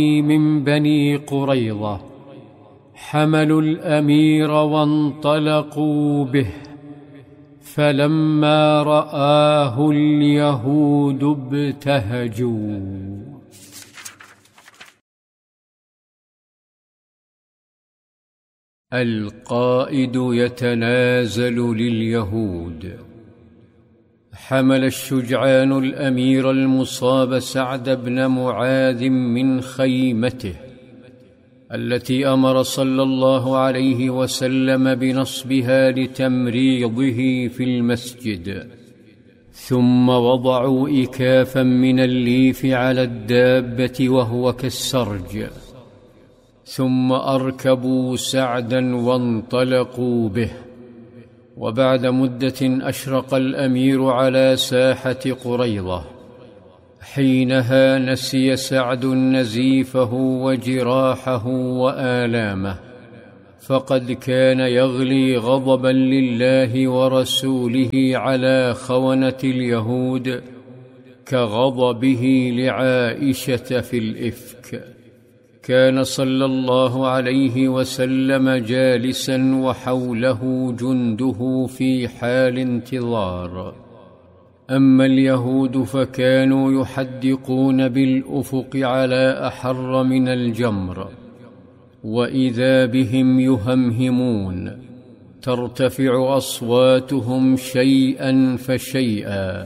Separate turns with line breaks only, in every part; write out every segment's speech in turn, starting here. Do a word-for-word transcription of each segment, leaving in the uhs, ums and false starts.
من بني قريظة حملوا الأمير وانطلقوا به، فلما رآه اليهود ابتهجوا. القائد يتنازل لليهود. حمل الشجعان الأمير المصاب سعد بن معاذ من خيمته التي أمر صلى الله عليه وسلم بنصبها لتمريضه في المسجد، ثم وضعوا إكافا من الليف على الدابة وهو كالسرج، ثم أركبوا سعدا وانطلقوا به. وبعد مدة أشرق الأمير على ساحة قريظة، حينها نسي سعد نزيفه وجراحه وآلامه، فقد كان يغلي غضبا لله ورسوله على خونة اليهود كغضبه لعائشة في الإفك. كان صلى الله عليه وسلم جالسا وحوله جنده في حال انتظار. أما اليهود فكانوا يحدقون بالأفق على أحر من الجمر، وإذا بهم يهمهمون، ترتفع أصواتهم شيئا فشيئا،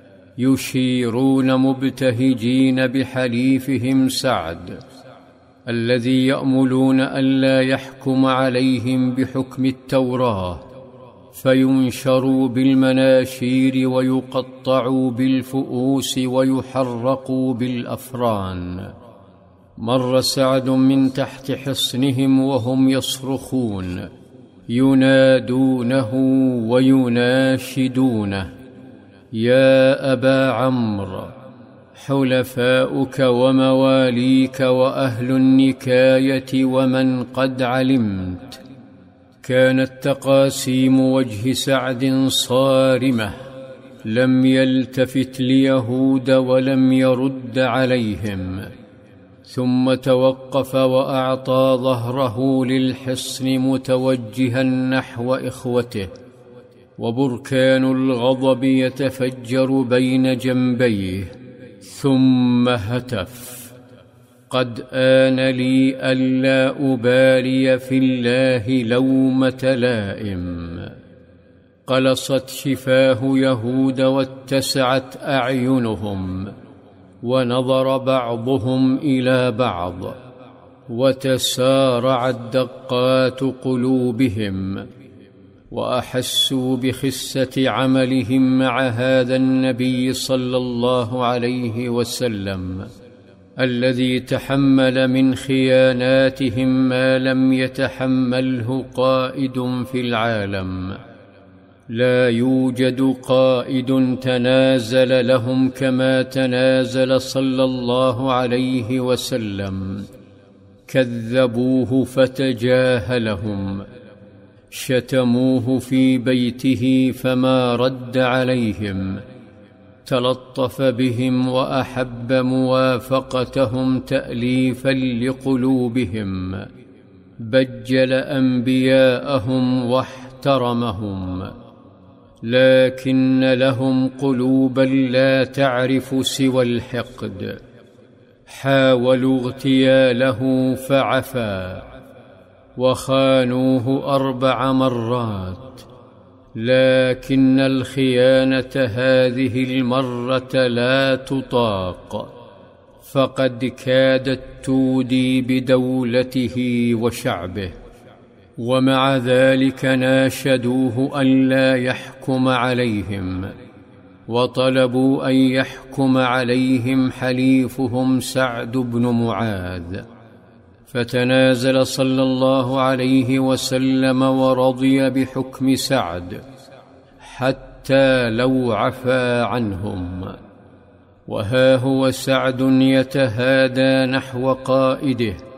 يشيرون مبتهجين بحليفهم سعد الذي يأملون ألا يحكم عليهم بحكم التوراة، فينشروا بالمناشير ويقطعوا بالفؤوس ويحرقوا بالأفران. مر سعد من تحت حصنهم وهم يصرخون، ينادونه ويناشدونه: يا أبا عمرو، حلفاؤك ومواليك وأهل النكاية ومن قد علمت. كانت تقاسيم وجه سعد صارمة، لم يلتفت ليهود ولم يرد عليهم، ثم توقف وأعطى ظهره للحصن متوجها نحو إخوته، وبركان الغضب يتفجر بين جنبيه، ثم هتف: قد آن لي ألا أبالي في الله لومة لائم. قلصت شفاه يهود واتسعت أعينهم، ونظر بعضهم إلى بعض، وتسارعت دقات قلوبهم، وأحسوا بخسة عملهم مع هذا النبي صلى الله عليه وسلم الذي تحمل من خياناتهم ما لم يتحمله قائد في العالم. لا يوجد قائد تنازل لهم كما تنازل صلى الله عليه وسلم. كذبوه فتجاهلهم، شتموه في بيته فما رد عليهم، تلطف بهم وأحب موافقتهم تأليفا لقلوبهم، بجل أنبياءهم واحترمهم، لكن لهم قلوبا لا تعرف سوى الحقد. حاولوا اغتياله فعفا، وخانوه أربع مرات، لكن الخيانة هذه المرة لا تطاق، فقد كادت تودي بدولته وشعبه. ومع ذلك ناشدوه ألا يحكم عليهم، وطلبوا أن يحكم عليهم حليفهم سعد بن معاذ، فتنازل صلى الله عليه وسلم ورضي بحكم سعد حتى لو عفا عنهم. وها هو سعد يتهادى نحو قائده